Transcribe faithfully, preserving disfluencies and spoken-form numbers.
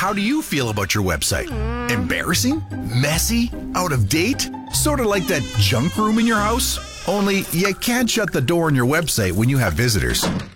How do you feel about your website? Embarrassing? Messy? Out of date? Sort of like that junk room in your house? Only you can't shut the door on your website when you have visitors.